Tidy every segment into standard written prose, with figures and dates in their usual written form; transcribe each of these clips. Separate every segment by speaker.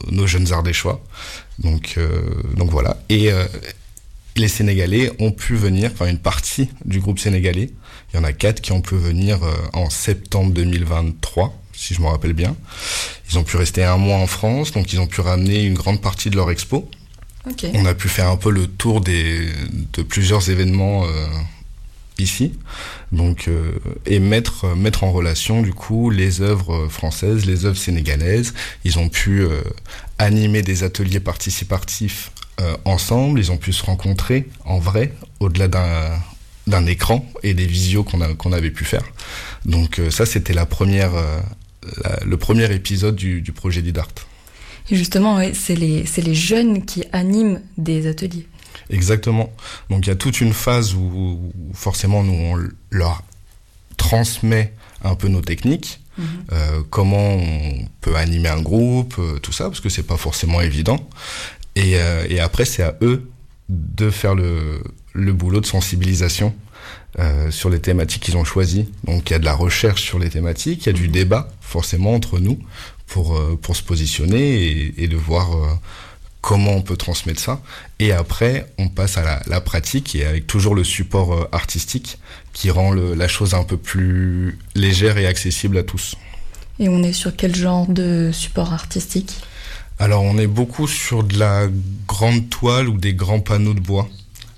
Speaker 1: nos jeunes ardéchois. Donc voilà. Et les Sénégalais ont pu venir, enfin une partie du groupe sénégalais, il y en a 4 qui ont pu venir en septembre 2023, si je me rappelle bien. Ils ont pu rester 1 mois en France, donc ils ont pu ramener une grande partie de leur expo.
Speaker 2: Okay.
Speaker 1: On a pu faire un peu le tour de plusieurs événements ici, donc et mettre en relation du coup les œuvres françaises, les œuvres sénégalaises. Ils ont pu animer des ateliers participatifs ensemble. Ils ont pu se rencontrer en vrai, au-delà d'un écran et des visios qu'on avait pu faire. Donc ça, c'était le premier épisode du projet Lidart.
Speaker 2: Et justement, ouais, c'est les jeunes qui animent des ateliers.
Speaker 1: Exactement. Donc il y a toute une phase où forcément nous on leur transmet un peu nos techniques, comment on peut animer un groupe, tout ça, parce que c'est pas forcément évident. Et après c'est à eux de faire le boulot de sensibilisation sur les thématiques qu'ils ont choisies. Donc il y a de la recherche sur les thématiques, il y a du débat forcément entre nous pour se positionner et de voir comment on peut transmettre ça. Et après, on passe à la pratique et avec toujours le support artistique qui rend la chose un peu plus légère et accessible à tous.
Speaker 2: Et on est sur quel genre de support artistique ?
Speaker 1: Alors, on est beaucoup sur de la grande toile ou des grands panneaux de bois.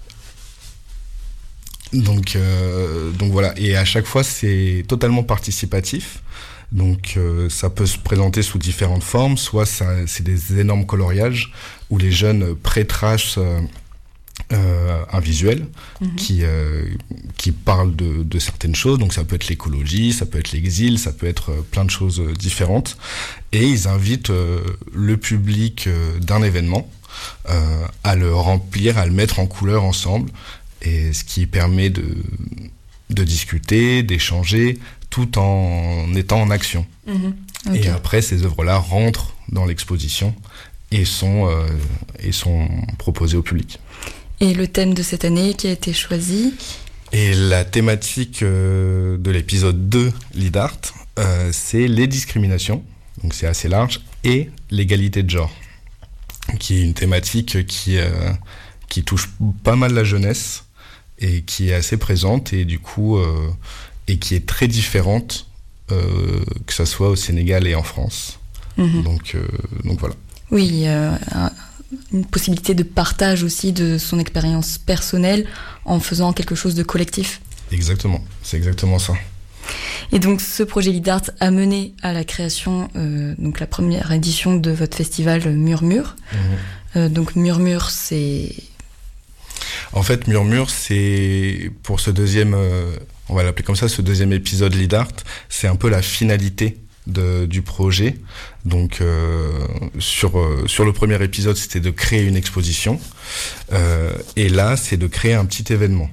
Speaker 1: Donc voilà. Et à chaque fois, c'est totalement participatif. Donc ça peut se présenter sous différentes formes, soit c'est des énormes coloriages où les jeunes pré-tracent un visuel qui parle de certaines choses. Donc ça peut être l'écologie, ça peut être l'exil, ça peut être plein de choses différentes. Et ils invitent le public d'un événement à le remplir, à le mettre en couleur ensemble, et ce qui permet de discuter, d'échanger, tout en étant en action. Okay. Et après, ces œuvres-là rentrent dans l'exposition et sont proposées au public.
Speaker 2: Et le thème de cette année qui a été choisi ?
Speaker 1: Et la thématique de l'épisode 2, Lidart, c'est les discriminations, donc c'est assez large, et l'égalité de genre, qui est une thématique qui touche pas mal la jeunesse et qui est assez présente et du coup... et qui est très différente, que ça soit au Sénégal et en France. Donc voilà.
Speaker 2: Oui, une possibilité de partage aussi de son expérience personnelle en faisant quelque chose de collectif.
Speaker 1: Exactement, c'est exactement ça.
Speaker 2: Et donc ce projet Lidart a mené à la création, donc la première édition de votre festival Murmure. Donc Murmure, c'est...
Speaker 1: En fait, Murmure, c'est pour ce deuxième... on va l'appeler comme ça, ce deuxième épisode Lidart, c'est un peu la finalité du projet. Donc sur le premier épisode, c'était de créer une exposition, et là, c'est de créer un petit événement.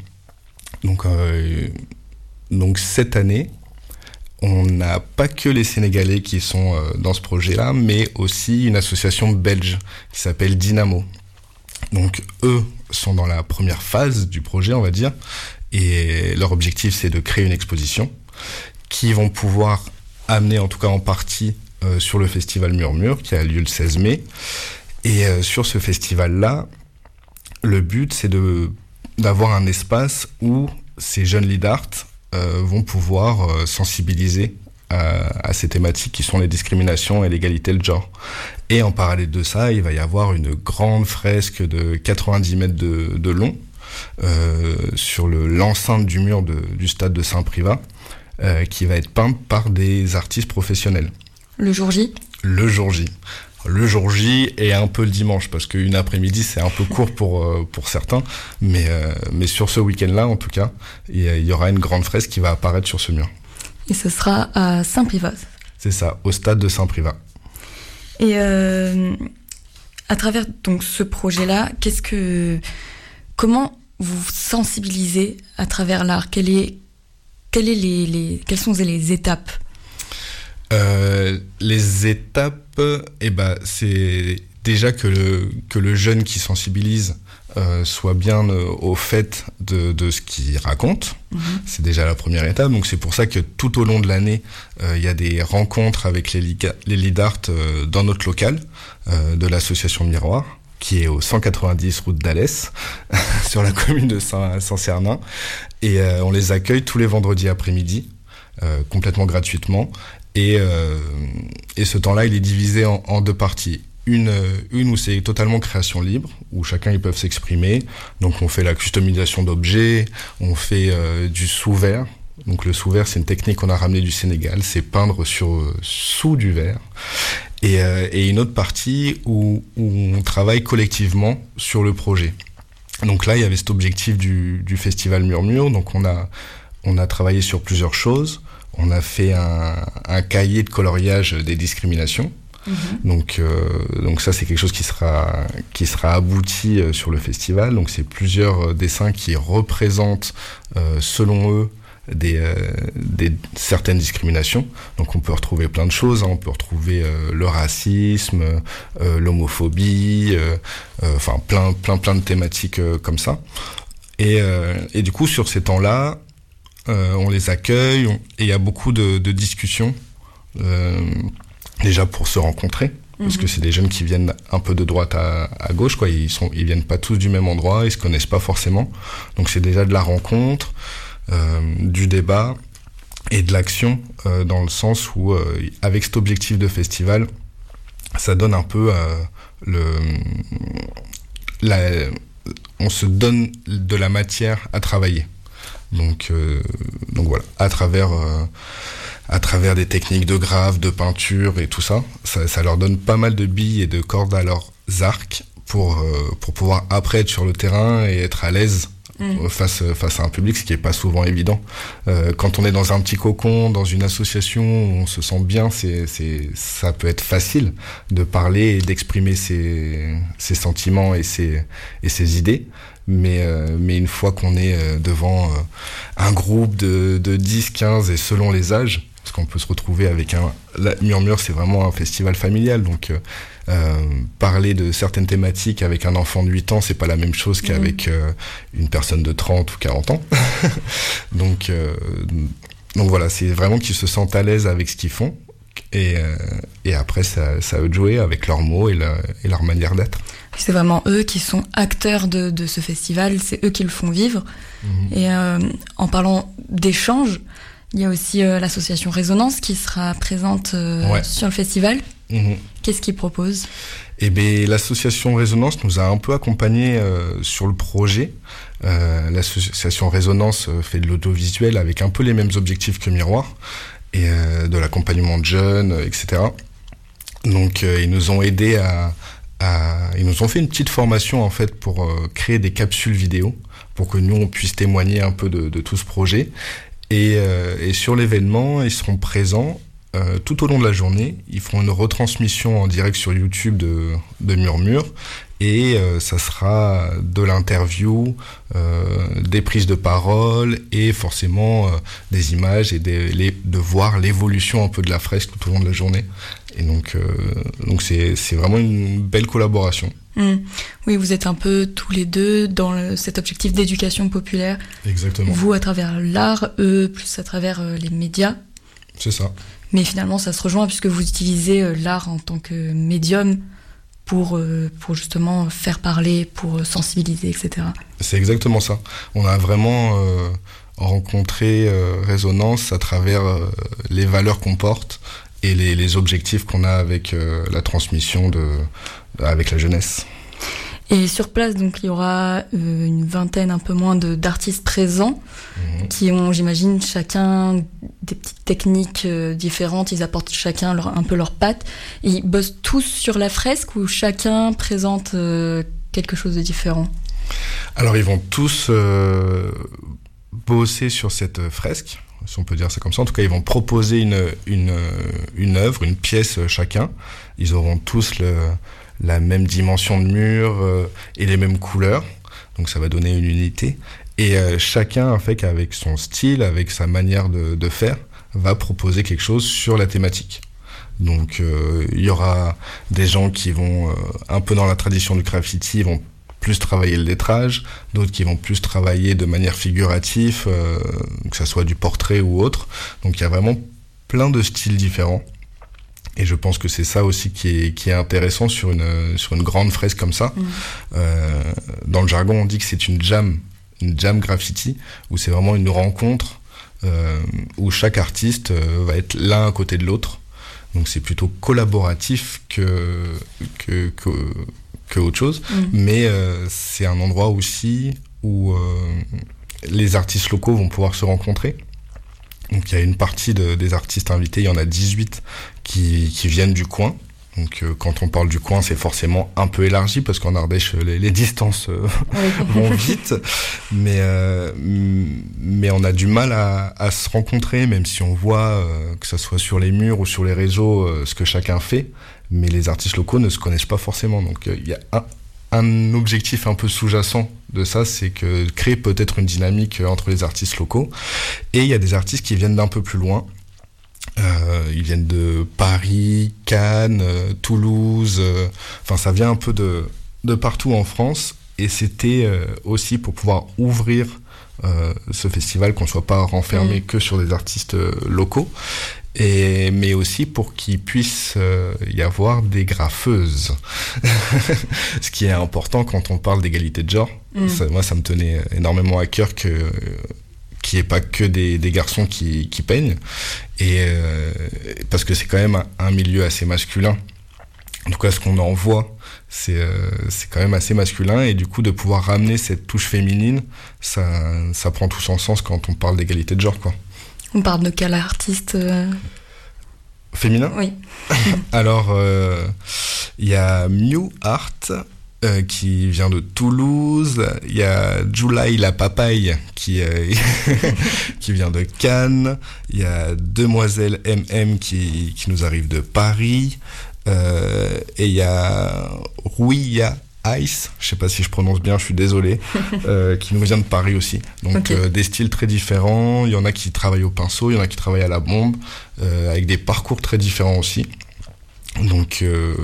Speaker 1: Donc cette année, on n'a pas que les Sénégalais qui sont dans ce projet-là, mais aussi une association belge qui s'appelle Dynamo. Donc eux sont dans la première phase du projet, on va dire. Et leur objectif, c'est de créer une exposition qui vont pouvoir amener, en tout cas en partie, sur le festival Murmure, qui a lieu le 16 mai. Et sur ce festival-là, le but, c'est d'avoir un espace où ces jeunes Lidart vont pouvoir sensibiliser à ces thématiques qui sont les discriminations et l'égalité de genre. Et en parallèle de ça, il va y avoir une grande fresque de 90 mètres de long, sur l'enceinte du mur du stade de Saint-Privat, qui va être peinte par des artistes professionnels.
Speaker 2: Le jour J ?
Speaker 1: Le jour J. Le jour J et un peu le dimanche, parce qu'une après-midi, c'est un peu court pour certains, mais sur ce week-end-là, en tout cas, il y aura une grande fresque qui va apparaître sur ce mur.
Speaker 2: Et ce sera à Saint-Privat ?
Speaker 1: C'est ça, au stade de Saint-Privat.
Speaker 2: Et à travers donc ce projet-là, comment vous sensibilisez à travers l'art ? Quelles sont les étapes ?
Speaker 1: Les étapes, c'est déjà que le jeune qui sensibilise soit bien au fait de ce qu'il raconte. C'est déjà la première étape. Donc c'est pour ça que tout au long de l'année, il y a des rencontres avec les lead art dans notre local de l'association Miroir, qui est au 190 route d'Alès, sur la commune de Saint-Cernin. Et on les accueille tous les vendredis après-midi, complètement gratuitement. Et ce temps-là, il est divisé en deux parties. Une où c'est totalement création libre, où chacun ils peuvent s'exprimer. Donc on fait la customisation d'objets, on fait du sous-verre. Donc le sous-verre, c'est une technique qu'on a ramenée du Sénégal, c'est peindre sous du verre. Et une autre partie où on travaille collectivement sur le projet. Donc là, il y avait cet objectif du festival Murmure. Donc on a travaillé sur plusieurs choses. On a fait un cahier de coloriage des discriminations. Donc ça, c'est quelque chose qui sera abouti sur le festival. Donc c'est plusieurs dessins qui représentent, selon eux, certaines discriminations. Donc on peut retrouver plein de choses, hein. On peut retrouver le racisme, l'homophobie, enfin plein de thématiques comme ça. Et du coup, sur ces temps-là, on les accueille et il y a beaucoup de discussions. Déjà pour se rencontrer, parce que c'est des jeunes qui viennent un peu de droite à gauche, quoi. Ils viennent pas tous du même endroit, ils se connaissent pas forcément. Donc c'est déjà de la rencontre, du débat et de l'action, dans le sens où avec cet objectif de festival, ça donne un peu on se donne de la matière à travailler. Donc voilà, à travers des techniques de graphe, de peinture et tout ça, ça leur donne pas mal de billes et de cordes à leurs arcs pour pouvoir après être sur le terrain et être à l'aise face à un public, ce qui est pas souvent évident. Quand on est dans un petit cocon, dans une association où on se sent bien, ça peut être facile de parler et d'exprimer ses sentiments et ses idées. Mais une fois qu'on est devant un groupe de 10, 15 et selon les âges, parce qu'on peut se retrouver avec Murmure, c'est vraiment un festival familial, donc parler de certaines thématiques avec un enfant de 8 ans, c'est pas la même chose qu'avec une personne de 30 ou 40 ans. Donc voilà, c'est vraiment qu'ils se sentent à l'aise avec ce qu'ils font. Et après, ça à eux de jouer avec leurs mots et leur manière d'être.
Speaker 2: C'est vraiment eux qui sont acteurs de ce festival, c'est eux qui le font vivre. Et en parlant d'échanges, il y a aussi l'association Résonance qui sera présente sur le festival. Qu'est-ce qu'ils proposent ?
Speaker 1: Eh bien, l'association Résonance nous a un peu accompagnés sur le projet. L'association Résonance fait de l'audiovisuel avec un peu les mêmes objectifs que Miroir, et de l'accompagnement de jeunes, etc. Donc ils nous ont aidés ils nous ont fait une petite formation en fait pour créer des capsules vidéo pour que nous on puisse témoigner un peu de tout ce projet. Et sur l'événement, ils seront présents tout au long de la journée. Ils feront une retransmission en direct sur YouTube de Murmure. Et ça sera de l'interview, des prises de parole et forcément des images et de voir l'évolution un peu de la fresque tout au long de la journée. Et donc c'est vraiment une belle collaboration.
Speaker 2: Oui, vous êtes un peu tous les deux dans cet objectif d'éducation populaire.
Speaker 1: Exactement.
Speaker 2: Vous à travers l'art, eux plus à travers les médias.
Speaker 1: C'est ça.
Speaker 2: Mais finalement, ça se rejoint puisque vous utilisez l'art en tant que médium pour justement faire parler, pour sensibiliser, etc.
Speaker 1: C'est exactement ça. On a vraiment rencontré Résonance à travers les valeurs qu'on porte et les objectifs qu'on a avec la transmission avec la jeunesse.
Speaker 2: Et sur place, donc, il y aura une vingtaine, un peu moins d'artistes présents qui ont, j'imagine, chacun des petites techniques différentes. Ils apportent chacun un peu leur patte. Et ils bossent tous sur la fresque ou chacun présente quelque chose de différent ?
Speaker 1: Alors, ils vont tous bosser sur cette fresque, si on peut dire ça comme ça. En tout cas, ils vont proposer une œuvre, une pièce chacun. Ils auront tous la même dimension de mur et les mêmes couleurs, donc ça va donner une unité. Et chacun, en fait, avec son style, avec sa manière de faire, va proposer quelque chose sur la thématique. Donc il y aura des gens qui vont un peu dans la tradition du graffiti, vont plus travailler le lettrage, d'autres qui vont plus travailler de manière figurative, que ça soit du portrait ou autre. Donc il y a vraiment plein de styles différents. Et je pense que c'est ça aussi qui est intéressant sur une grande fresque comme ça. Dans le jargon, on dit que c'est une jam graffiti, où c'est vraiment une rencontre où chaque artiste va être l'un à côté de l'autre. Donc c'est plutôt collaboratif que autre chose. Mais c'est un endroit aussi où les artistes locaux vont pouvoir se rencontrer. Donc il y a une partie des artistes invités, il y en a 18 qui viennent du coin. Donc quand on parle du coin, c'est forcément un peu élargi parce qu'en Ardèche, les distances vont vite. Mais on a du mal à se rencontrer, même si on voit, que ça soit sur les murs ou sur les réseaux, ce que chacun fait. Mais les artistes locaux ne se connaissent pas forcément. Donc il y a un objectif un peu sous-jacent de ça, c'est que créer peut-être une dynamique entre les artistes locaux. Et il y a des artistes qui viennent d'un peu plus loin. Ils viennent de Paris, Cannes, Toulouse. Enfin, ça vient un peu de partout en France. Et c'était aussi pour pouvoir ouvrir ce festival, qu'on soit pas renfermé que sur des artistes locaux. Mais aussi pour qu'il puisse y avoir des graffeuses. Ce qui est important quand on parle d'égalité de genre. Moi, ça me tenait énormément à cœur qu'il n'y ait pas que des garçons qui peignent. Et parce que c'est quand même un milieu assez masculin. En tout cas, ce qu'on en voit, c'est quand même assez masculin. Et du coup, de pouvoir ramener cette touche féminine, ça prend tout son sens quand on parle d'égalité de genre, quoi.
Speaker 2: On parle de quel artiste
Speaker 1: féminin ?
Speaker 2: Oui.
Speaker 1: Alors, il y a Mew Art qui vient de Toulouse. Il y a July la Papaye qui vient de Cannes. Il y a Demoiselle MM qui nous arrive de Paris. Et il y a Rouya Ice, je sais pas si je prononce bien, je suis désolé, qui nous vient de Paris aussi. Donc des styles très différents. Il y en a qui travaillent au pinceau, il y en a qui travaillent à la bombe, avec des parcours très différents aussi. Donc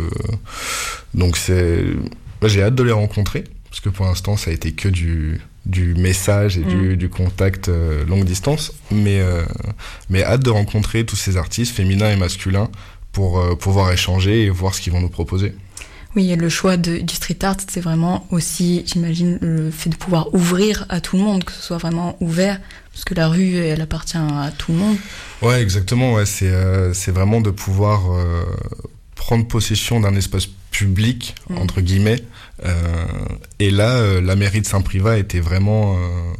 Speaker 1: c'est, moi, j'ai hâte de les rencontrer parce que pour l'instant ça a été que du message et du contact longue distance, mais hâte de rencontrer tous ces artistes féminins et masculins pour pouvoir échanger et voir ce qu'ils vont nous proposer.
Speaker 2: Oui, et le choix du street art, c'est vraiment aussi, j'imagine, le fait de pouvoir ouvrir à tout le monde, que ce soit vraiment ouvert, parce que la rue, elle appartient à tout le monde.
Speaker 1: Ouais, exactement. Ouais, c'est vraiment de pouvoir prendre possession d'un espace public, entre guillemets. Et là, la mairie de Saint-Privat était vraiment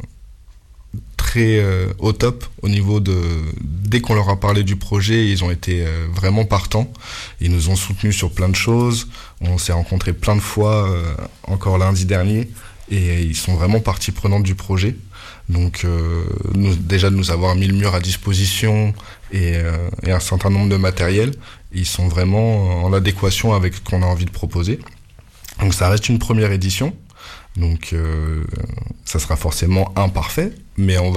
Speaker 1: très au top au niveau dès qu'on leur a parlé du projet, ils ont été vraiment partants. Ils nous ont soutenus sur plein de choses. On s'est rencontrés plein de fois, encore lundi dernier, et ils sont vraiment partie prenante du projet. Donc déjà de nous avoir mis le mur à disposition et un certain nombre de matériel, ils sont vraiment en adéquation avec ce qu'on a envie de proposer. Donc ça reste une première édition. Donc ça sera forcément imparfait, mais on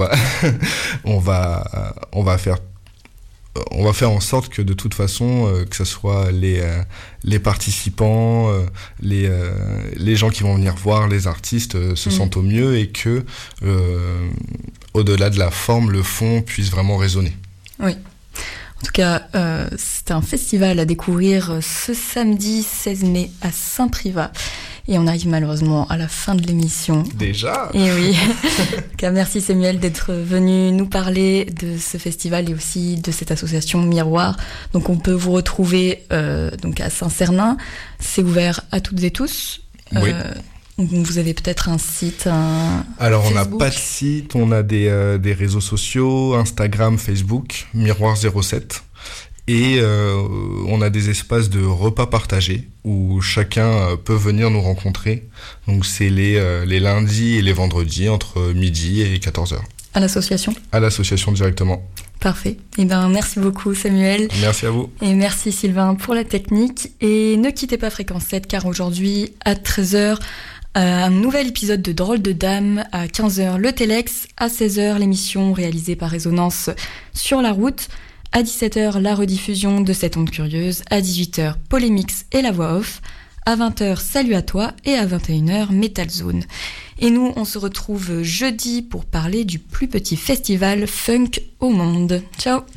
Speaker 1: va faire en sorte que de toute façon que ce soit les participants, les gens qui vont venir voir les artistes se sentent au mieux et que au-delà de la forme, le fond puisse vraiment résonner.
Speaker 2: Oui. En tout cas, c'est un festival à découvrir ce samedi 16 mai à Saint-Privat. Et on arrive malheureusement à la fin de l'émission.
Speaker 1: Déjà ?
Speaker 2: Et oui. Donc, merci Samuel d'être venu nous parler de ce festival et aussi de cette association Miroir. Donc on peut vous retrouver donc à Saint-Cernin. C'est ouvert à toutes et tous.
Speaker 1: Oui.
Speaker 2: Vous avez peut-être un site,
Speaker 1: Alors
Speaker 2: Facebook.
Speaker 1: on n'a pas de site, on a des réseaux sociaux, Instagram, Facebook, Miroir 07. Et on a des espaces de repas partagés où chacun peut venir nous rencontrer. Donc c'est les lundis et les vendredis entre midi et 14h.
Speaker 2: À l'association ?
Speaker 1: À l'association directement.
Speaker 2: Parfait. Eh bien, merci beaucoup Samuel.
Speaker 1: Merci à vous.
Speaker 2: Et merci Sylvain pour la technique. Et ne quittez pas Fréquence 7 car aujourd'hui à 13h, un nouvel épisode de Drôle de Dame, à 15h le Télex, à 16h l'émission réalisée par Résonance sur la route. À 17h, la rediffusion de cette onde curieuse. À 18h, Polémix et la voix off. À 20h, Salut à toi. Et à 21h, Metal Zone. Et nous, on se retrouve jeudi pour parler du plus petit festival funk au monde. Ciao!